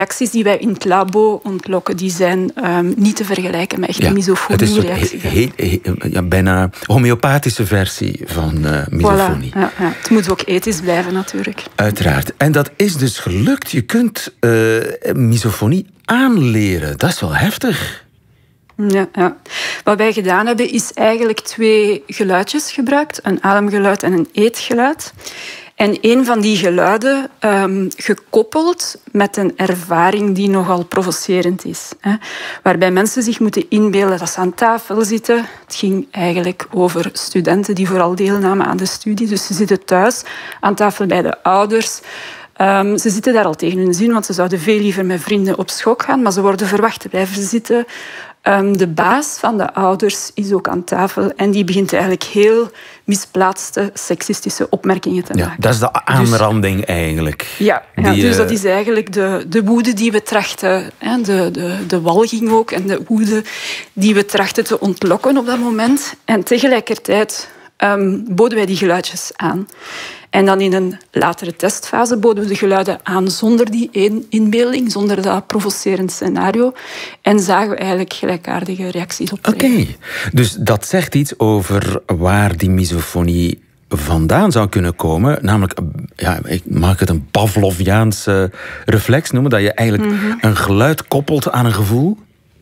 reacties die wij in het labo ontlokken, die zijn niet te vergelijken met echte misofonie-reacties. Bijna homeopathische versie van misofonie. Voilà, ja. Het moet ook ethisch blijven natuurlijk. Uiteraard. En dat is dus gelukt. Je kunt misofonie aanleren. Dat is wel heftig. Ja. Wat wij gedaan hebben, is eigenlijk 2 geluidjes gebruikt. Een ademgeluid en een eetgeluid. En een van die geluiden gekoppeld met een ervaring die nogal provocerend is. Waarbij mensen zich moeten inbeelden dat ze aan tafel zitten. Het ging eigenlijk over studenten die vooral deelnamen aan de studie. Dus ze zitten thuis aan tafel bij de ouders. Ze zitten daar al tegen hun zin, want ze zouden veel liever met vrienden op schok gaan. Maar ze worden verwacht te blijven zitten. De baas van de ouders is ook aan tafel en die begint eigenlijk heel misplaatste seksistische opmerkingen te maken. Dat is de aanranding eigenlijk. Dus dat is eigenlijk de woede die we trachten, de walging ook en de woede die we trachten te ontlokken op dat moment. En tegelijkertijd boden wij die geluidjes aan. En dan in een latere testfase boden we de geluiden aan zonder die inbeelding, zonder dat provocerend scenario. En zagen we eigenlijk gelijkaardige reacties optreden. Oké, dus dat zegt iets over waar die misofonie vandaan zou kunnen komen. Namelijk, ik mag het een Pavloviaanse reflex noemen, dat je eigenlijk een geluid koppelt aan een gevoel.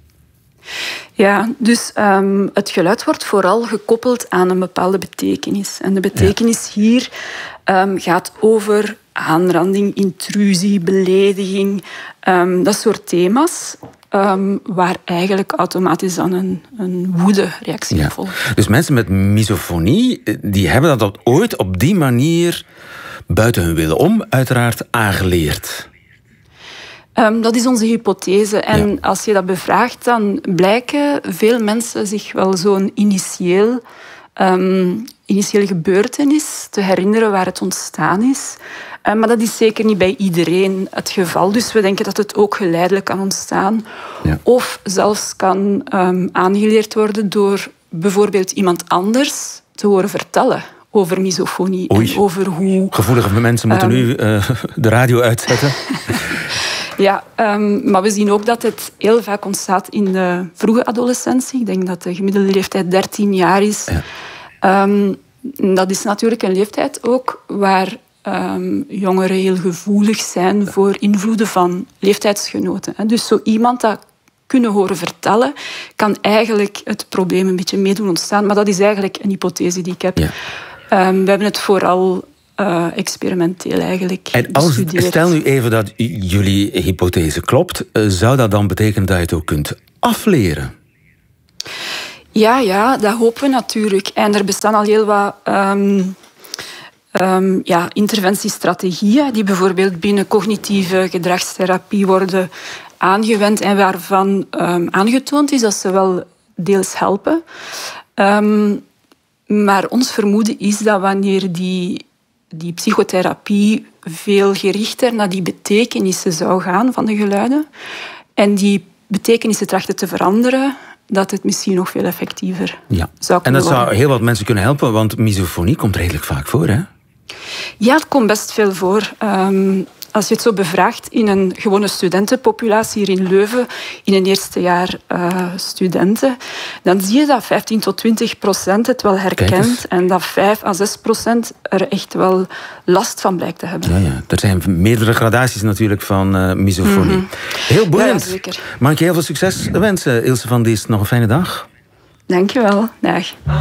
Ja, dus het geluid wordt vooral gekoppeld aan een bepaalde betekenis. En de betekenis hier gaat over aanranding, intrusie, belediging. Dat soort thema's waar eigenlijk automatisch dan een woede-reactie op volgt. Dus mensen met misofonie, die hebben dat ooit op die manier buiten hun willen om uiteraard aangeleerd. Dat is onze hypothese. En als je dat bevraagt, dan blijken veel mensen zich wel zo'n initiële gebeurtenis te herinneren waar het ontstaan is. Maar dat is zeker niet bij iedereen het geval. Dus we denken dat het ook geleidelijk kan ontstaan. Ja. Of zelfs kan aangeleerd worden door bijvoorbeeld iemand anders te horen vertellen over misofonie. En over hoe... Gevoelige mensen moeten nu de radio uitzetten. Ja, maar we zien ook dat het heel vaak ontstaat in de vroege adolescentie. Ik denk dat de gemiddelde leeftijd 13 jaar is. Ja. Dat is natuurlijk een leeftijd ook waar jongeren heel gevoelig zijn voor invloeden van leeftijdsgenoten. Dus zo iemand dat kunnen horen vertellen, kan eigenlijk het probleem een beetje mee doen ontstaan. Maar dat is eigenlijk een hypothese die ik heb. Ja. We hebben het vooral experimenteel eigenlijk bestudeerd. Stel nu even dat jullie hypothese klopt. Zou dat dan betekenen dat je het ook kunt afleren? Ja, dat hopen we natuurlijk. En er bestaan al heel wat interventiestrategieën die bijvoorbeeld binnen cognitieve gedragstherapie worden aangewend en waarvan aangetoond is dat ze wel deels helpen. Maar ons vermoeden is dat wanneer die psychotherapie veel gerichter naar die betekenissen zou gaan van de geluiden en die betekenissen trachten te veranderen, dat het misschien nog veel effectiever zou kunnen worden. En dat zou heel wat mensen kunnen helpen, want misofonie komt redelijk vaak voor, hè? Ja, het komt best veel voor. Als je het zo bevraagt in een gewone studentenpopulatie hier in Leuven, in een eerste jaar studenten, dan zie je dat 15-20% het wel herkent en dat 5-6% er echt wel last van blijkt te hebben. Ja. Er zijn meerdere gradaties natuurlijk van misofonie. Heel boeiend. Ja, zeker. Mag ik je heel veel succes wensen, Ilse van Diest. Nog een fijne dag. Dank je wel. Dag.